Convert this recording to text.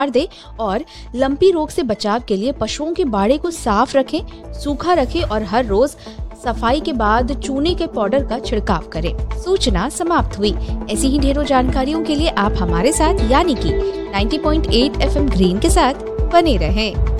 दे और लंपी रोग से बचाव के लिए पशुओं के बाड़े को साफ रखें, सूखा रखें और हर रोज सफाई के बाद चूने के पाउडर का छिड़काव करें। सूचना समाप्त हुई। ऐसी ही ढेरों जानकारियों के लिए आप हमारे साथ यानी कि 90.8 FM ग्रीन के साथ बने रहें।